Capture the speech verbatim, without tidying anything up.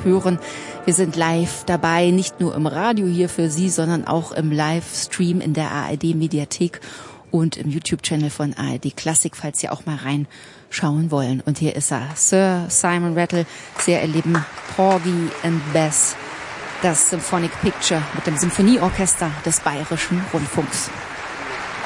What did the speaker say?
hören. Wir sind live dabei, nicht nur im Radio hier für Sie, sondern auch im Livestream in der A R D-Mediathek und im YouTube-Channel von A R D Klassik, falls Sie auch mal reinschauen wollen. Und hier ist er, Sir Simon Rattle. Sie erleben Porgy and Bess, das Symphonic Picture mit dem Symphonieorchester des Bayerischen Rundfunks.